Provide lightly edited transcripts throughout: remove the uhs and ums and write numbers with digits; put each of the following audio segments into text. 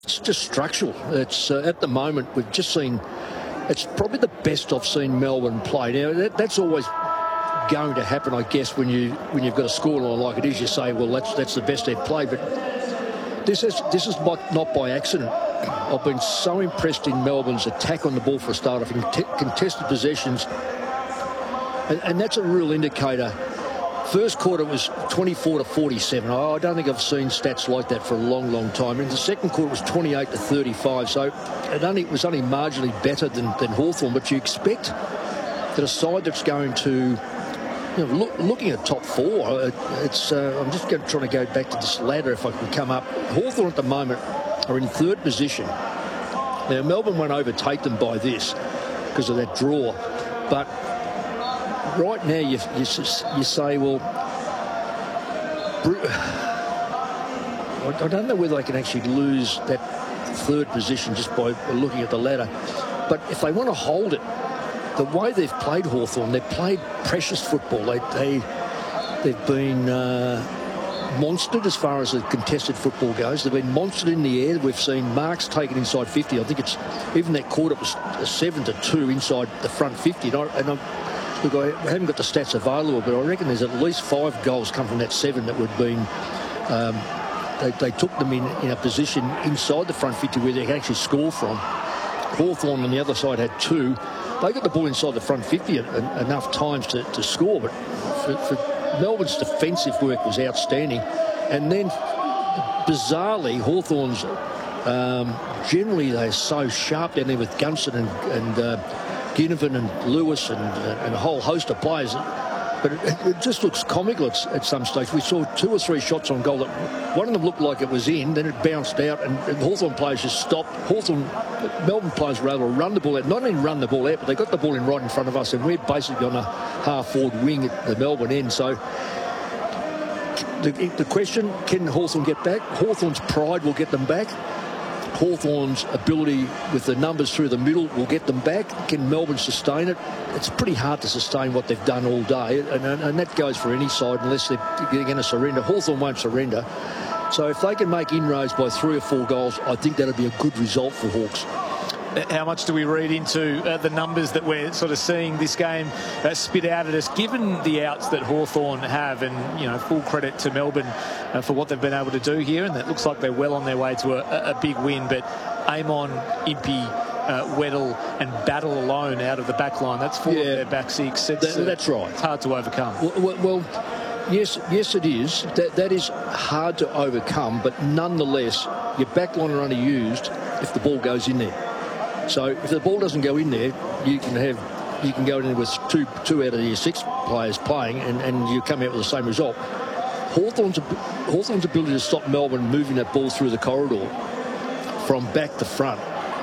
It's just structural. It's at the moment we've just seen. It's probably the best I've seen Melbourne play. Now that's always going to happen, I guess, when you've got a scoreline like it is. You say, well, that's the best they've played. But this is not by accident. I've been so impressed in Melbourne's attack on the ball for a start off in contested possessions, and that's a real indicator. First quarter was 24-47. I don't think I've seen stats like that for a long, long time. In the second quarter, it was 28-35. So it was only marginally better than Hawthorn. But you expect that a side that's going to, looking at top four, I'm just trying to go back to this ladder if I can come up. Hawthorn at the moment are in third position. Now, Melbourne won't overtake them by this because of that draw. But right now, you say, well, I don't know whether they can actually lose that third position just by looking at the ladder. But if they want to hold it, the way they've played Hawthorn, they've played precious football. They've been monstered as far as the contested football goes. They've been monstered in the air. We've seen marks taken inside 50. I think it's even that quarter was 7-2 inside the front 50. Look, I haven't got the stats available, but I reckon there's at least 5 goals come from that 7 that would been. They took them in a position inside the front 50 where they could actually score from. Hawthorn on the other side had 2. They got the ball inside the front 50 enough times to score, but for Melbourne's defensive work was outstanding. And then, bizarrely, Hawthorn's generally they're so sharp down there with Gunson and Ginnivan and Lewis and a whole host of players. But it just looks comical at some stage. We saw 2 or 3 shots on goal that one of them looked like it was in, then it bounced out, and Hawthorn players just stopped. Melbourne players were able to run the ball out. Not only run the ball out, but they got the ball in right in front of us, and we're basically on a half-forward wing at the Melbourne end. So the question, can Hawthorn get back? Hawthorn's pride will get them back. Hawthorn's ability with the numbers through the middle will get them back. Can Melbourne sustain it? It's pretty hard to sustain what they've done all day, and that goes for any side unless they're going to surrender. Hawthorn won't surrender. So if they can make inroads by 3 or 4 goals, I think that'll be a good result for Hawks. How much do we read into the numbers that we're sort of seeing this game spit out at us, given the outs that Hawthorn have? And, full credit to Melbourne for what they've been able to do here. And it looks like they're well on their way to a big win. But Amon, Impey, Weddle and Battle alone out of the back line, that's 4 of their back 6. That's right. It's hard to overcome. Well, yes, it is. That is hard to overcome. But nonetheless, your back line are only used if the ball goes in there. So if the ball doesn't go in there, you can go in there with two out of your 6 players playing, and you come out with the same result. Hawthorn's ability to stop Melbourne moving that ball through the corridor from back to front.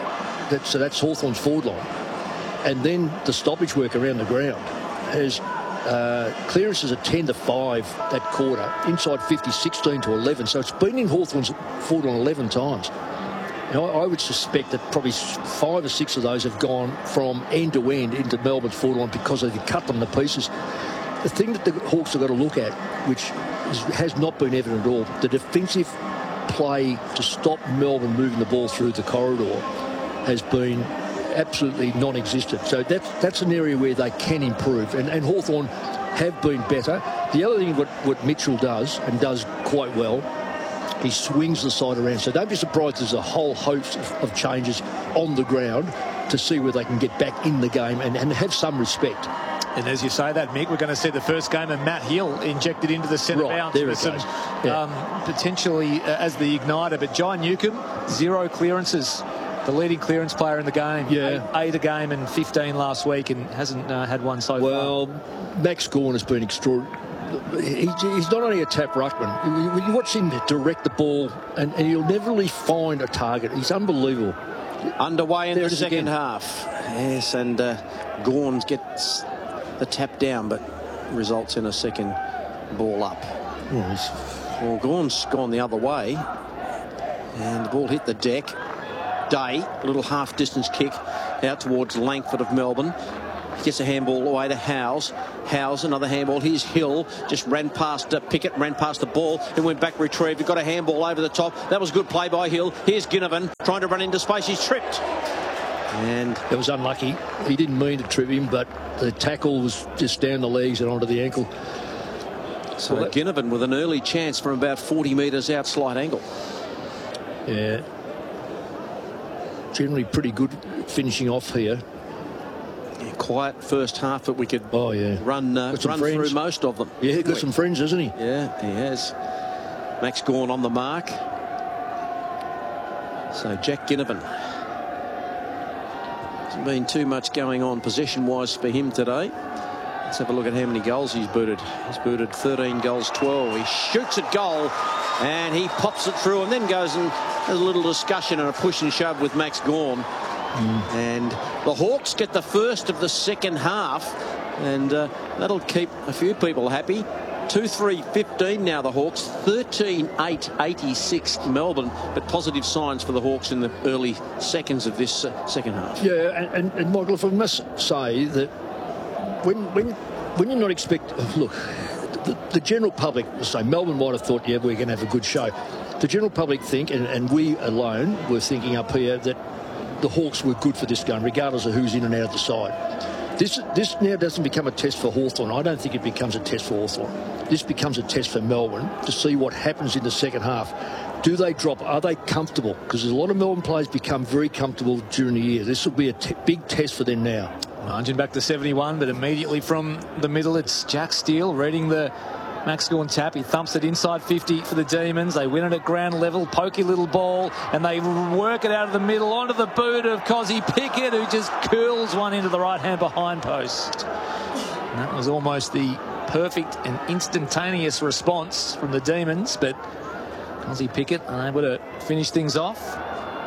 That's Hawthorn's forward line, and then the stoppage work around the ground has clearances at 10-5 that quarter, inside 50, 16-11. So it's been in Hawthorn's forward line 11 times. Now, I would suspect that probably 5 or 6 of those have gone from end to end into Melbourne's forward line because they've cut them to pieces. The thing that the Hawks have got to look at, which has not been evident at all, the defensive play to stop Melbourne moving the ball through the corridor has been absolutely non-existent. So that's an area where they can improve, and Hawthorn have been better. The other thing what Mitchell does, and does quite well, he swings the side around. So don't be surprised there's a whole host of changes on the ground to see where they can get back in the game and have some respect. And as you say that, Mick, we're going to see the first game of Matt Hill injected into the centre bounce there with some potentially as the igniter. But Jai Newcomb, 0 clearances, the leading clearance player in the game. Yeah, 8 a game and 15 last week, and hasn't had one so far. Well, Max Gawn has been extraordinary. He's not only a tap ruckman. You watch him direct the ball, and you'll never really find a target. He's unbelievable. Underway in the second half. Yes, and Gawn gets the tap down, but results in a second ball up. Well, Gawn's gone the other way, and the ball hit the deck. Day, a little half-distance kick out towards Langford of Melbourne. Gets a handball away to Howes. Howes, another handball. Here's Hill. Just ran past Pickett, ran past the ball, and went back retrieved. He got a handball over the top. That was good play by Hill. Here's Ginnivan trying to run into space. He's tripped. And it was unlucky. He didn't mean to trip him, but the tackle was just down the legs and onto the ankle. So Ginnivan with an early chance from about 40 metres out, slight angle. Yeah. Generally pretty good finishing off here. Yeah, quiet first half, but we could run through most of them. Yeah, got some friends, hasn't he? Yeah, he has. Max Gawn on the mark. So Jack Ginnivan. Hasn't been too much going on possession-wise for him today. Let's have a look at how many goals he's booted. He's booted 13 goals, 12. He shoots at goal and he pops it through and then goes and has a little discussion and a push and shove with Max Gawn. And the Hawks get the first of the second half, and that'll keep a few people happy. 2-3-15 now the Hawks, 13-8-86 Melbourne, but positive signs for the Hawks in the early seconds of this second half. Yeah, and Michael, if I must say that when you're not expecting, look, the general public will say Melbourne might have thought, yeah, we're going to have a good show. The general public think, and we alone were thinking up here, that the Hawks were good for this game, regardless of who's in and out of the side. This now doesn't become a test for Hawthorn. I don't think it becomes a test for Hawthorn. This becomes a test for Melbourne to see what happens in the second half. Do they drop? Are they comfortable? Because a lot of Melbourne players become very comfortable during the year. This will be a big test for them now. Margin back to 71, but immediately from the middle, it's Jack Steele reading the Max Gawn tap. He thumps it inside 50 for the Demons. They win it at ground level. Pokey little ball, and they work it out of the middle onto the boot of Cozzy Pickett, who just curls one into the right-hand behind post. And that was almost the perfect and instantaneous response from the Demons, but Cozzy Pickett unable to finish things off.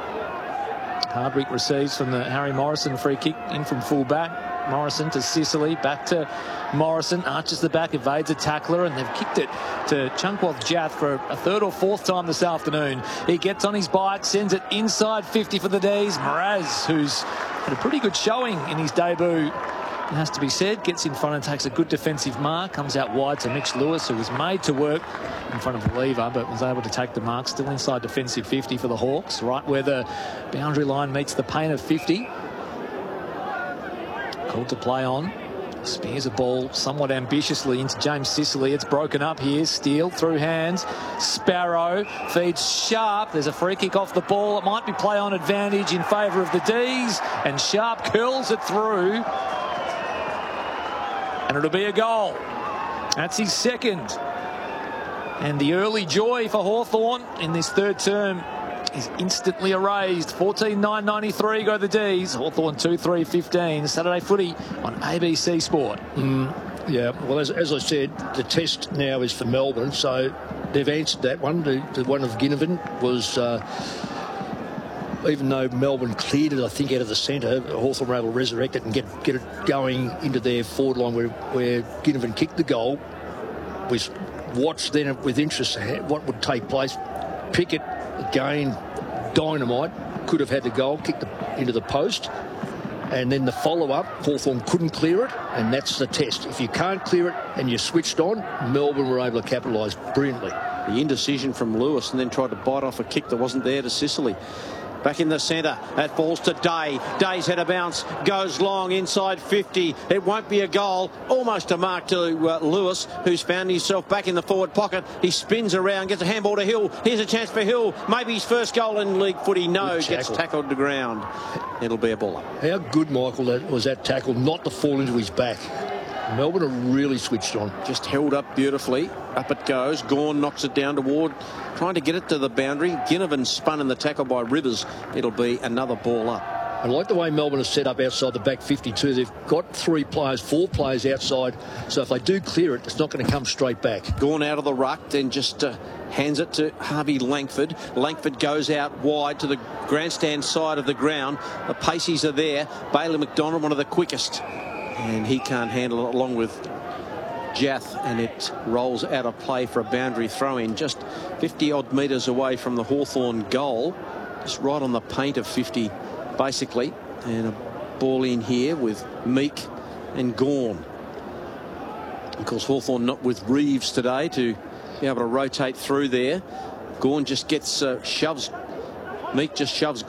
Hardwick receives from the Harry Morrison free kick in from full back. Morrison to Sicily, back to Morrison, arches the back, evades a tackler, and they've kicked it to Chunkworth Jath for a third or fourth time this afternoon. He gets on his bike, sends it inside 50 for the D's. Mraz, who's had a pretty good showing in his debut, it has to be said, gets in front and takes a good defensive mark, comes out wide to Mitch Lewis, who was made to work in front of the lever, but was able to take the mark, still inside defensive 50 for the Hawks, right where the boundary line meets the paint of 50. Called to play on. Spears a ball somewhat ambitiously into James Sicily. It's broken up here. Steele through hands. Sparrow feeds Sharp. There's a free kick off the ball. It might be play on advantage in favour of the D's. And Sharp curls it through. And it'll be a goal. That's his second. And the early joy for Hawthorn in this third term is instantly erased. 14-9-93 go the D's. Hawthorn 2-3-15. Saturday footy on ABC Sport. Yeah, well, as I said, the test now is for Melbourne, so they've answered that one. The one of Ginnivan was, even though Melbourne cleared it, I think, out of the centre, Hawthorn were able to resurrect it and get it going into their forward line where Ginnivan kicked the goal. We watched then with interest what would take place. Pickett, again, dynamite, could have had the goal, kicked into the post, and then the follow-up, Hawthorn couldn't clear it, and that's the test. If you can't clear it and you're switched on, Melbourne were able to capitalise brilliantly. The indecision from Lewis, and then tried to bite off a kick that wasn't there to Sicily. Back in the centre, that falls to Day. Day's had a bounce, goes long inside 50. It won't be a goal. Almost a mark to Lewis, who's found himself back in the forward pocket. He spins around, gets a handball to Hill. Here's a chance for Hill. Maybe his first goal in league footy. No, gets tackled to ground. It'll be a ball up. How good, Michael, was that tackle not to fall into his back. Melbourne are really switched on. Just held up beautifully. Up it goes. Gawn knocks it down toward, trying to get it to the boundary. Ginnivan spun in the tackle by Rivers. It'll be another ball up. I like the way Melbourne is set up outside the back 52. They've got 4 players outside. So if they do clear it, it's not going to come straight back. Gawn out of the ruck, then just hands it to Harvey Langford. Langford goes out wide to the grandstand side of the ground. The Paceys are there. Bailey McDonald, one of the quickest. And he can't handle it along with Jath, and it rolls out of play for a boundary throw-in just 50-odd metres away from the Hawthorn goal. Just right on the paint of 50, basically. And a ball in here with Meek and Gawn. Of course, Hawthorn not with Reeves today to be able to rotate through there. Gawn just gets shoves. Meek just shoves